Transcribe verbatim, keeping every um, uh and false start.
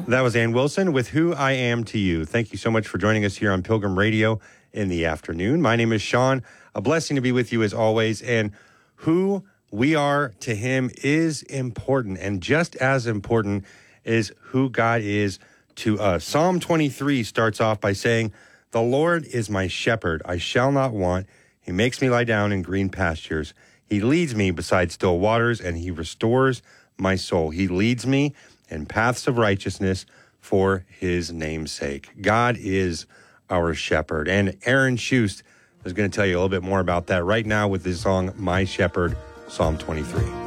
That was Ann Wilson with Who I Am to You. Thank you so much for joining us here on Pilgrim Radio in the afternoon. My name is Sean. A blessing to be with you as always. And who we are to him is important. And just as important is who God is to us. Psalm twenty-three starts off by saying, "The Lord is my shepherd. I shall not want. He makes me lie down in green pastures. He leads me beside still waters, and he restores my soul. He leads me in paths of righteousness for his name's sake." God is our shepherd. And Aaron Schust is going to tell you a little bit more about that right now with his song, My Shepherd, Psalm twenty-three.